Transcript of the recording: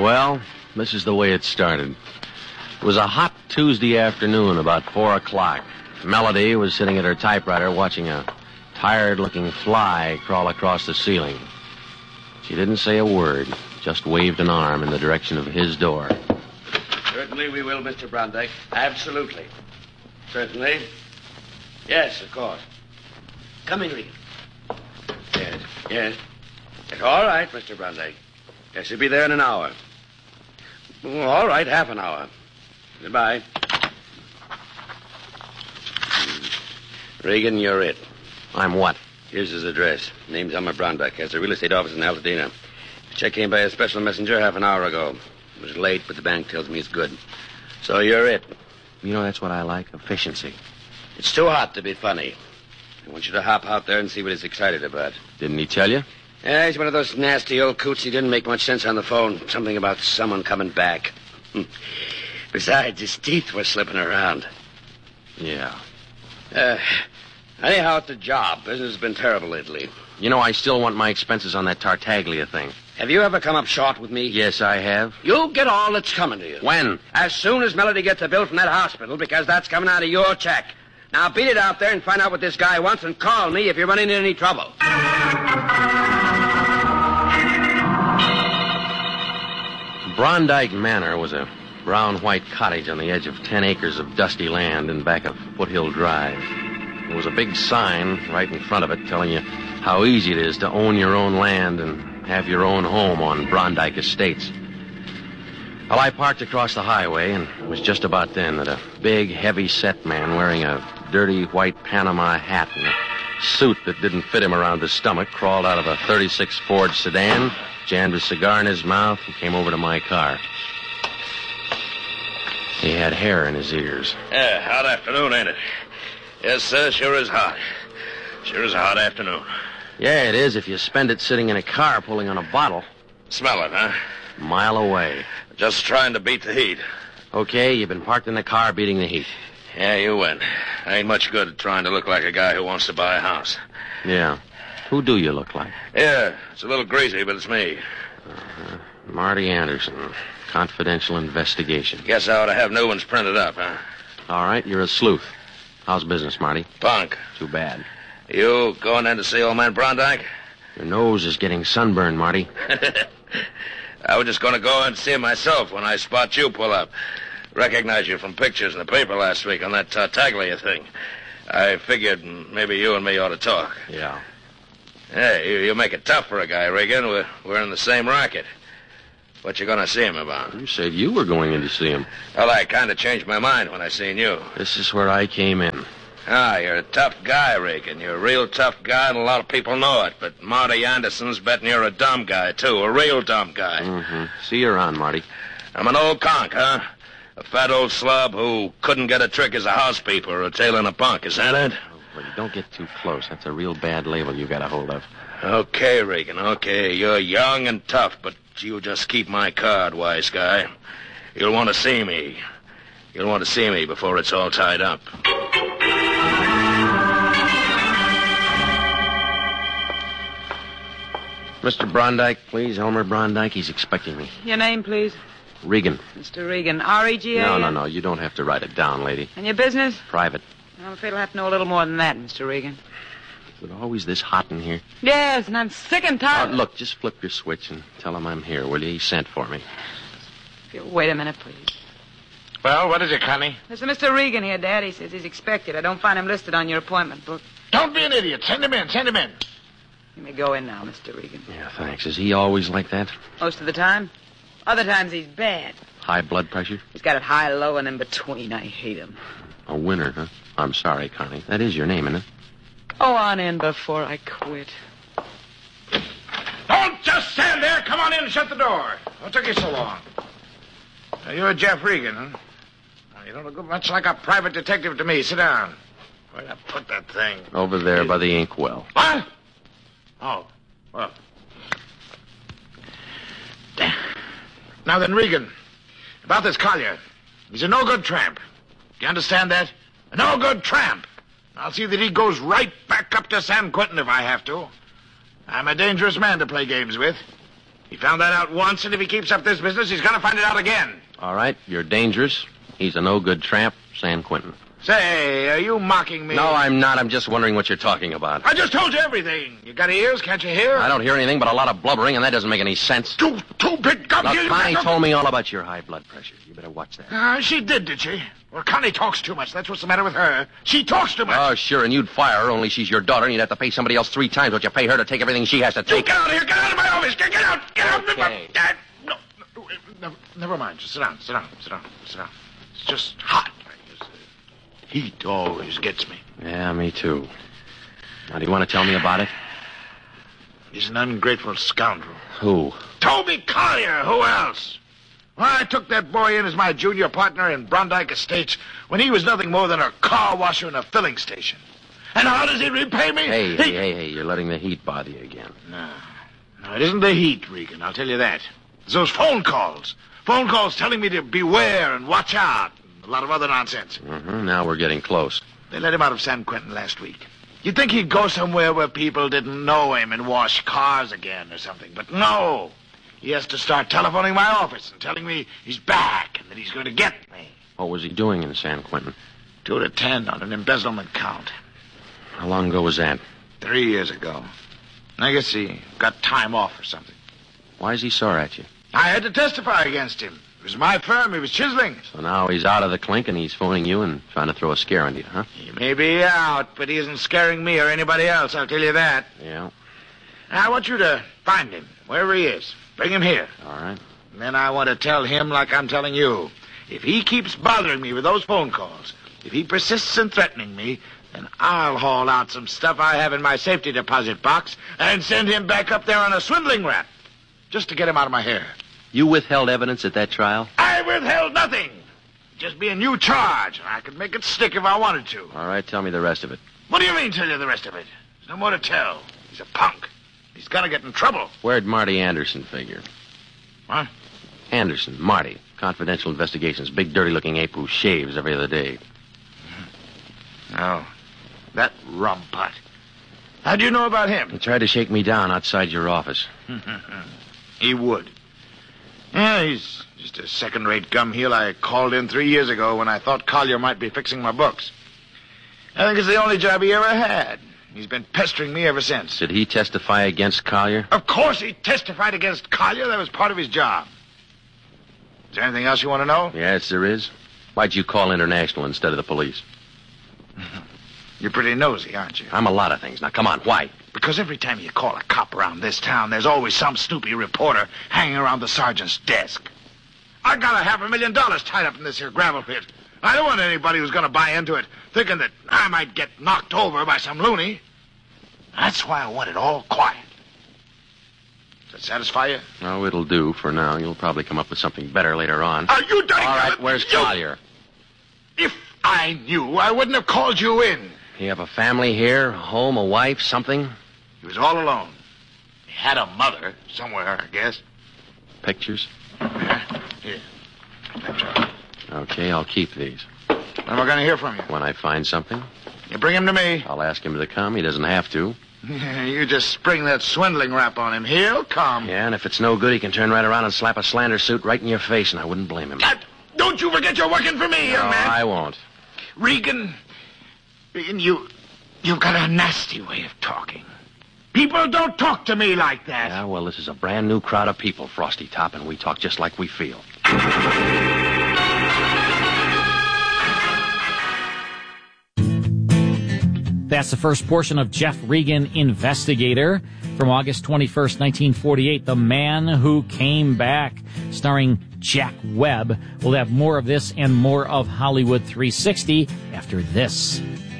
Well, this is the way it started. It was a hot Tuesday afternoon, about 4 o'clock. Melody was sitting at her typewriter watching a tired-looking fly crawl across the ceiling. She didn't say a word, just waved an arm in the direction of his door. Certainly we will, Mr. Brondike. Absolutely. Certainly. Yes, of course. Come in, Regan. Yes. All right, Mr. Brondike. Yes, he'll be there in an hour. All right, half an hour. Goodbye. Regan, you're it. I'm what? Here's his address. Name's Elmer Brondike. Has a real estate office in Altadena. The check came by a special messenger half an hour ago. It was late, but the bank tells me it's good. So you're it. You know, that's what I like, efficiency. It's too hot to be funny. I want you to hop out there and see what he's excited about. Didn't he tell you? Yeah, he's one of those nasty old coots. He didn't make much sense on the phone. Something about someone coming back. Besides, his teeth were slipping around. Yeah. Anyhow, it's a job. Business has been terrible lately. You know, I still want my expenses on that Tartaglia thing. Have you ever come up short with me? Yes, I have. You'll get all that's coming to you. When? As soon as Melody gets a bill from that hospital, because that's coming out of your check. Now, beat it out there and find out what this guy wants and call me if you run into any trouble. Brondike Manor was a brown-white cottage on the edge of 10 acres of dusty land in back of Foothill Drive. There was a big sign right in front of it telling you how easy it is to own your own land and have your own home on Brondike Estates. Well, I parked across the highway, and it was just about then that a big, heavy-set man wearing a dirty white Panama hat and a suit that didn't fit him around the stomach crawled out of a 36 Ford sedan, jammed a cigar in his mouth, and came over to my car. He had hair in his ears. Yeah, hot afternoon, ain't it? Yes, sir, sure is hot. Sure is a hot afternoon. Yeah, it is if you spend it sitting in a car pulling on a bottle. Smell it, huh? A mile away. Just trying to beat the heat. Okay, you've been parked in the car beating the heat. Yeah, you win. Ain't much good at trying to look like a guy who wants to buy a house. Yeah. Who do you look like? Yeah, it's a little greasy, but it's me. Marty Anderson. Confidential investigation. Guess I ought to have new ones printed up, huh? All right, you're a sleuth. How's business, Marty? Punk. Too bad. You going in to see old man Brondike? Your nose is getting sunburned, Marty. I was just going to go and see him myself when I spot you pull up. Recognize you from pictures in the paper last week on that Tartaglia thing. I figured maybe you and me ought to talk. Yeah. Hey, you make it tough for a guy, Regan. We're in the same racket. What you going to see him about? You said you were going in to see him. Well, I kind of changed my mind when I seen you. This is where I came in. Ah, you're a tough guy, Regan. You're a real tough guy, and a lot of people know it. But Marty Anderson's betting you're a dumb guy, too. A real dumb guy. Mm-hmm. See you around, Marty. I'm an old conk, huh? A fat old slob who couldn't get a trick as a housekeeper or a tail in a punk. Is that it? Oh, well, don't get too close. That's a real bad label you got a hold of. Okay, Regan, okay. You're young and tough, but you just keep my card, wise guy. You'll want to see me. You'll want to see me before it's all tied up. Mr. Brondike, please. Elmer Brondike. He's expecting me. Your name, please? Regan. Mr. Regan. R-E-G-A-N? No. You don't have to write it down, lady. And your business? Private. I'm afraid I'll have to know a little more than that, Mr. Regan. Is it always this hot in here? Yes, and I'm sick and tired. Look, just flip your switch and tell him I'm here, will you? He sent for me. If you'll wait a minute, please. Well, what is it, Connie? There's a Mr. Regan here, Dad. He says he's expected. I don't find him listed on your appointment book. Don't be an idiot. Send him in. Send him in. You may go in now, Mr. Regan. Yeah, thanks. Is he always like that? Most of the time. Other times he's bad. High blood pressure? He's got it high, low, and in between. I hate him. A winner, huh? I'm sorry, Connie. That is your name, isn't it? Go on in before I quit. Don't just stand there. Come on in and shut the door. What took you so long? Now, you're Jeff Regan, huh? Now, you don't look much like a private detective to me. Sit down. Where'd I put that thing? Over there by the inkwell. What? Oh, well. Now then, Regan, about this Collier. He's a no-good tramp. Do you understand that? A no-good tramp. I'll see that he goes right back up to San Quentin if I have to. I'm a dangerous man to play games with. He found that out once, and if he keeps up this business, he's going to find it out again. All right, you're dangerous. He's a no-good tramp, San Quentin. Say, are you mocking me? No, I'm not. I'm just wondering what you're talking about. I just told you everything. You got ears? Can't you hear? I don't hear anything but a lot of blubbering, and that doesn't make any sense. Two big gum Look, here. Connie told me all about your high blood pressure. You better watch that. She did she? Well, Connie talks too much. That's what's the matter with her. She talks too much. Oh, sure, and you'd fire her, only she's your daughter, and you'd have to pay somebody else 3 times what you pay her to take everything she has to take. Get out of here. Get out of my office. Get out. Get out. Okay. No, never mind. Just sit down. It's just hot. Heat always gets me. Yeah, me too. Now, do you want to tell me about it? He's an ungrateful scoundrel. Who? Toby Collier. Who else? Well, I took that boy in as my junior partner in Brondike Estates when he was nothing more than a car washer in a filling station. And how does he repay me? Hey, you're letting the heat bother you again. No, it isn't the heat, Regan, I'll tell you that. It's those phone calls. Phone calls telling me to beware and watch out. A lot of other nonsense. Now we're getting close. They let him out of San Quentin last week. You'd think he'd go somewhere where people didn't know him and wash cars again or something. But no. He has to start telephoning my office and telling me he's back and that he's going to get me. What was he doing in San Quentin? 2 to 10 on an embezzlement count. How long ago was that? 3 years ago. I guess he got time off or something. Why is he sore at you? I had to testify against him. It was my firm. He was chiseling. So now he's out of the clink and he's phoning you and trying to throw a scare into you, huh? He may be out, but he isn't scaring me or anybody else, I'll tell you that. Yeah. I want you to find him, wherever he is. Bring him here. All right. And then I want to tell him like I'm telling you. If he keeps bothering me with those phone calls, if he persists in threatening me, then I'll haul out some stuff I have in my safety deposit box and send him back up there on a swindling rap, just to get him out of my hair. You withheld evidence at that trial? I withheld nothing. Just be a new charge, and I could make it stick if I wanted to. All right, tell me the rest of it. What do you mean, tell you the rest of it? There's no more to tell. He's a punk. He's got to get in trouble. Where'd Marty Anderson figure? What? Anderson, Marty. Confidential Investigations. Big, dirty-looking ape who shaves every other day. Oh, that rumput. How do you know about him? He tried to shake me down outside your office. He would. Yeah, he's just a second-rate gum heel I called in 3 years ago when I thought Collier might be fixing my books. I think it's the only job he ever had. He's been pestering me ever since. Did he testify against Collier? Of course he testified against Collier. That was part of his job. Is there anything else you want to know? Yes, there is. Why'd you call International instead of the police? You're pretty nosy, aren't you? I'm a lot of things. Now, come on, why? Because every time you call a cop around this town, there's always some snoopy reporter hanging around the sergeant's desk. I got $500,000 tied up in this here gravel pit. I don't want anybody who's going to buy into it thinking that I might get knocked over by some loony. That's why I want it all quiet. Does that satisfy you? Oh, it'll do for now. You'll probably come up with something better later on. Are you done? All right, where's Collier? If I knew, I wouldn't have called you in. You have a family here, a home, a wife, something? He was all alone. He had a mother somewhere, I guess. Pictures? Yeah. Here. That's right. Okay, I'll keep these. When am I going to hear from you? When I find something, You bring him to me. I'll ask him to come. He doesn't have to. You just spring that swindling rap on him. He'll come. Yeah, and if it's no good, he can turn right around and slap a slander suit right in your face, and I wouldn't blame him. Don't you forget you're working for me, young man. I won't. Regan, you've got a nasty way of talking. People don't talk to me like that. Yeah, well, this is a brand new crowd of people, Frosty Top, and we talk just like we feel. That's the first portion of Jeff Regan, Investigator, from August 21st, 1948, The Man Who Came Back, starring Jack Webb. We'll have more of this and more of Hollywood 360 after this.